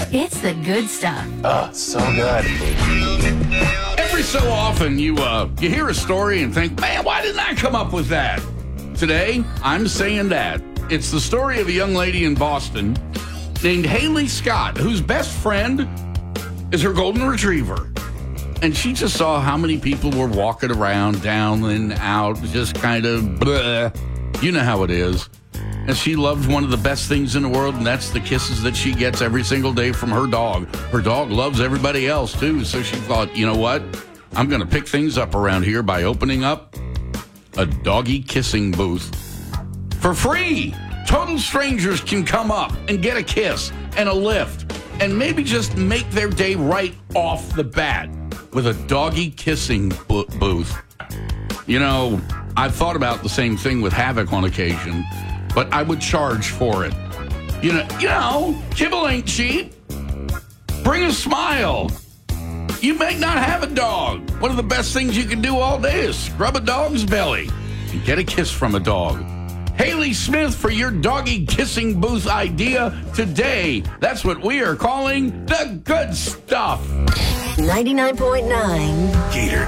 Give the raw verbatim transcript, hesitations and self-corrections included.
It's the good stuff. Oh, so good. Every so often, you uh, you hear a story and think, man, why didn't I come up with that? Today, I'm saying that. It's the story of a young lady in Boston named Haley Scott, whose best friend is her golden retriever. And she just saw how many people were walking around, down and out, just kind of bleh. You know how it is. And she loved one of the best things in the world, and that's the kisses that she gets every single day from her dog. Her dog loves everybody else, too. So she thought, you know what? I'm going to pick things up around here by opening up a doggy kissing booth. For free! Total strangers can come up and get a kiss and a lift and maybe just make their day right off the bat with a doggy kissing bo- booth. You know, I've thought about the same thing with Havoc on occasion, but I would charge for it. You know, you know, kibble ain't cheap. Bring a smile. You may not have a dog. One of the best things you can do all day is scrub a dog's belly and get a kiss from a dog. Haley Smith for your doggy kissing booth idea today. That's what we are calling the good stuff. ninety-nine point nine Gator